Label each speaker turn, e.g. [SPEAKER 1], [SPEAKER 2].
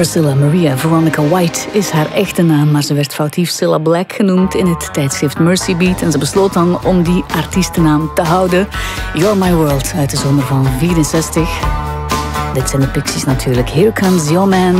[SPEAKER 1] Priscilla Maria Veronica White is haar echte naam, maar ze werd foutief Cilla Black genoemd in het tijdschrift Mercy Beat en ze besloot dan om die artiestennaam te houden. You're My World uit de zomer van 64. Dit zijn de Pixies natuurlijk. Here Comes Your Man.